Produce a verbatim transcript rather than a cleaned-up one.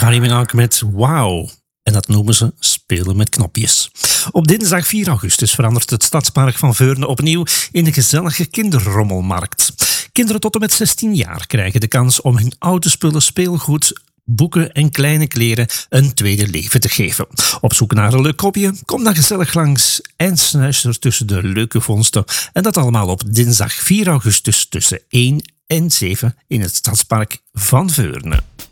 Kylie Minogue met Wow. En dat noemen ze spelen met knopjes. Op dinsdag vier augustus verandert het Stadspark van Veurne opnieuw in een gezellige kinderrommelmarkt. Kinderen tot en met zestien jaar krijgen de kans om hun oude spullen, speelgoed, boeken en kleine kleren een tweede leven te geven. Op zoek naar een leuk kopje? Kom dan gezellig langs en snuister tussen de leuke vondsten. En dat allemaal op dinsdag vier augustus tussen één en zeven in het Stadspark van Veurne.